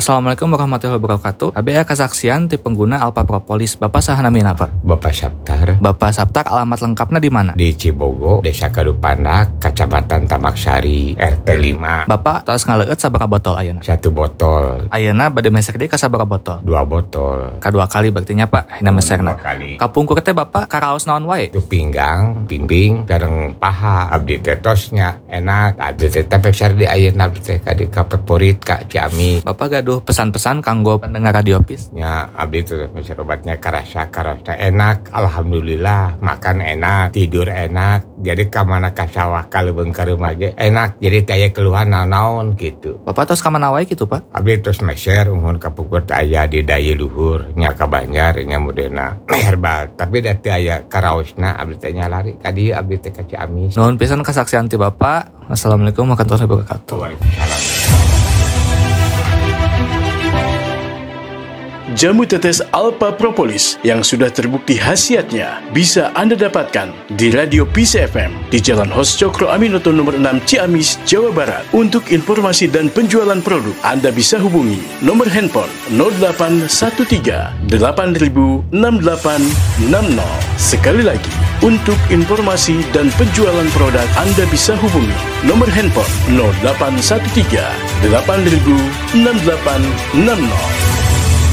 Assalamualaikum warahmatullahi wabarakatuh. ABA kesaksian ti pengguna Alpha Propolis. Bapak saha namina, Pak? Bapak Saptar. Bapak Saptar, alamat lengkapnya di mana? Di Cibogo, Desa Kadupandak, Kecamatan Tamaksari, RT 5. Bapak tos ngaleueut sabaraha botol ayeuna? 1 botol. Ayeuna bade mesek deui ka sabaraha botol? 2 botol. Kadua kali berarti nya, Pak. Hina mesekna. 2 kali. Kapungkur teh Bapak karaos naon wae? Itu pinggang, pimping, sareng paha. Abdi teh tosnya enak. Abdi teh pekser di ayeuna abdi teh ka di favorit ka Ciamis. Bapak gaduh pesan-pesan kanggo pendengar Radio Pis? Ya, abdi teh meser obatnya karasa enak. Alhamdulillah, makan enak, tidur enak. Jadi ka mana ka sawah ka leubeung ka rumah ge enak. Jadi teh aya keluhan naon gitu. Bapak tos ka mana wae kitu, Pak? Abdi tos meser umur kapungkur teh aya di daya luhur nya ka Banjar nya modena herbal. Tapi da teh aya karaosna abdi teh nya lari ka dieu abdi teh ka Ciamis. Nuhun pisan kesaksian ti Bapak. Assalamualaikum warahmatullahi wabarakatuh. Waalaikumsalam. Jamu tetes Alpha Propolis yang sudah terbukti khasiatnya bisa Anda dapatkan di Radio Peace FM di Jalan Hos Cokro Aminoto nomor 6 Ciamis, Jawa Barat. Untuk informasi dan penjualan produk, Anda bisa hubungi nomor handphone 0813 8000 6860. Sekali lagi, untuk informasi dan penjualan produk, Anda bisa hubungi nomor handphone 0813 8000 6860.